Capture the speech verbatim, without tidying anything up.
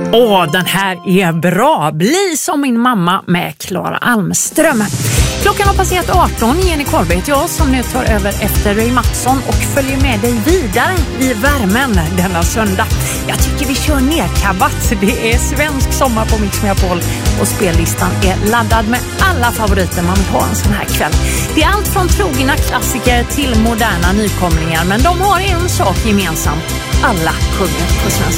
Åh, den här är bra. Bli som min mamma med Klara Almström. Klockan har passerat arton. Jenny Karlberg heter jag som nu tar över efter Ray Mattsson och följer med dig vidare i värmen denna söndag. Jag tycker vi kör nerkabbat. Det är svensk sommar på Mix Megapol och spellistan är laddad med alla favoriter man vill ha en sån här kväll. Det är allt från trogna klassiker till moderna nykomlingar, men de har en sak gemensamt. Alla sjunger på svenska.